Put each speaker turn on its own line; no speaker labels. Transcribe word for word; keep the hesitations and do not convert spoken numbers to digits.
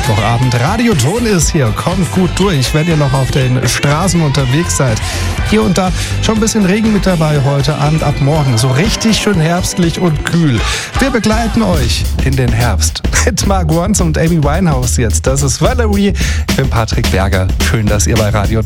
Mittwochabend. Radio Ton ist hier, kommt gut durch, wenn ihr noch auf den Straßen unterwegs seid. Hier und da schon ein bisschen Regen mit dabei heute Abend, ab morgen. So richtig schön herbstlich und kühl. Wir begleiten euch in den Herbst mit Mark Ronson und Amy Winehouse jetzt. Das ist Valerie. Ich bin Patrick Berger. Schön, dass ihr bei Radio